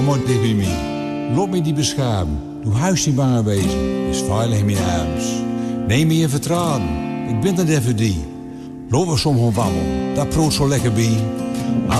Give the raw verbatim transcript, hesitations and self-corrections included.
Mooi tegen mij. Loop me die beschamen. Doe huis niet bang wezen. Is veilig in mijn arms. Neem me in vertrouwen. Ik ben er even die. Loop we soms gewoon wandelen. Dat proot zo lekker bij.